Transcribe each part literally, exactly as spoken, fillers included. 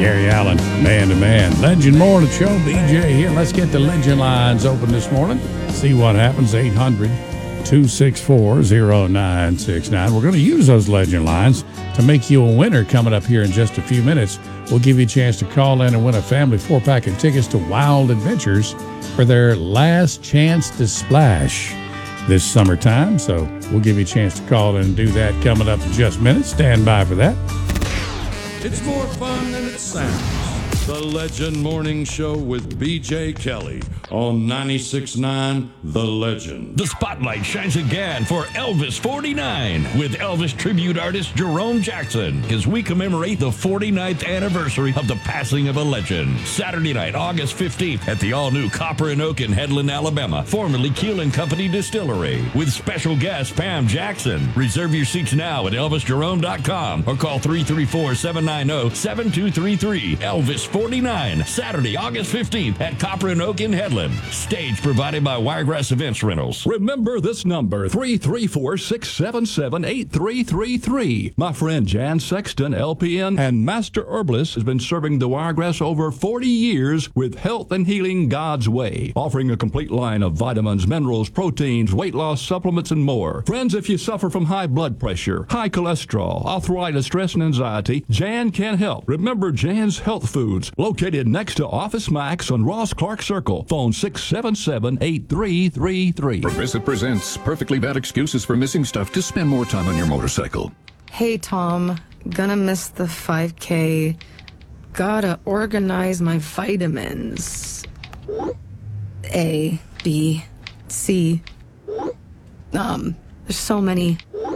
Gary Allen, man to man. Legend Morning Show, B J here. Let's get the legend lines open this morning. See what happens. eight hundred, two six four, oh nine six nine. We're going to use those legend lines to make you a winner coming up here in just a few minutes. We'll give you a chance to call in and win a family four-pack of tickets to Wild Adventures for their last chance to splash this summertime. So we'll give you a chance to call in and do that coming up in just minutes. Stand by for that. It's more fun than it sounds. The Legend Morning Show with B J Kelly on ninety-six point nine The Legend. The spotlight shines again for Elvis forty-nine with Elvis tribute artist Jerome Jackson as we commemorate the forty-ninth anniversary of the passing of a legend. Saturday night, August fifteenth at the all-new Copper and Oak in Headland, Alabama, formerly Keel and Company Distillery, with special guest Pam Jackson. Reserve your seats now at elvis jerome dot com or call three three four, seven nine zero, seven two three three. Elvis forty-nine, Saturday, August fifteenth at Copper and Oak in Headland. Stage provided by Wiregrass Events Rentals. Remember this number, three three four, six seven seven, eight three three three. My friend Jan Sexton, L P N, and Master Herbalist has been serving the Wiregrass over forty years with health and healing God's way, offering a complete line of vitamins, minerals, proteins, weight loss supplements, and more. Friends, if you suffer from high blood pressure, high cholesterol, arthritis, stress, and anxiety, Jan can help. Remember Jan's Health Foods, located next to Office Max on Ross Clark Circle. Phone six seven seven, eight three three three. Progressive presents perfectly bad excuses for missing stuff to spend more time on your motorcycle. Hey, Tom. Gonna miss the five K. Gotta organize my vitamins. A, B, C. Um, there's so many.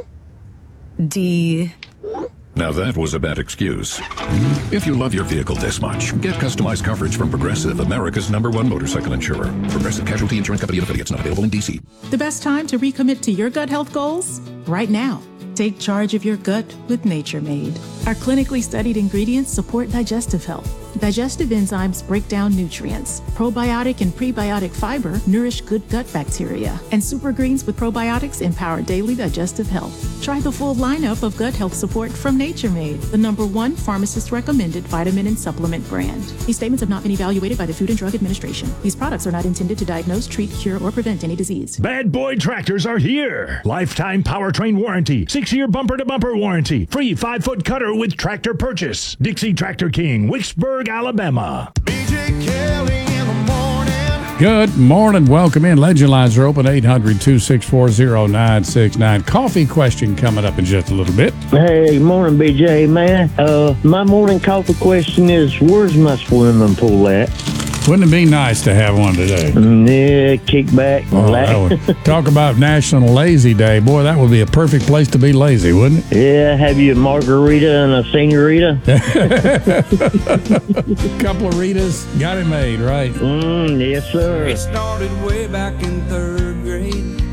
D. Now that was a bad excuse. If you love your vehicle this much, get customized coverage from Progressive, America's number one motorcycle insurer. Progressive Casualty Insurance Company and affiliates, not available in D C. The best time to recommit to your gut health goals? Right now. Take charge of your gut with Nature Made. Our clinically studied ingredients support digestive health. Digestive enzymes break down nutrients. Probiotic and prebiotic fiber nourish good gut bacteria. And super greens with probiotics empower daily digestive health. Try the full lineup of gut health support from Nature Made, the number one pharmacist-recommended vitamin and supplement brand. These statements have not been evaluated by the Food and Drug Administration. These products are not intended to diagnose, treat, cure, or prevent any disease. Bad Boy Tractors are here. Lifetime powertrain warranty. Six-year bumper-to-bumper warranty. Free five-foot cutter with tractor purchase. Dixie Tractor King, Wicksburg, Alabama. B J Kelly in the morning. Good morning. Welcome in. Legend lines are open. eight hundred, two six four, oh nine six nine. Coffee question coming up in just a little bit. Hey, morning, B J, man. Uh, my morning coffee question is, where's my swimming pool at? Wouldn't it be nice to have one today? Mm, yeah, kick back and Oh, laugh. that would- talk about National Lazy Day. Boy, that would be a perfect place to be lazy, wouldn't it? Yeah, have you a margarita and a senorita? Couple of Ritas, got it made, right? Mm, yes, sir. It started way back in third grade.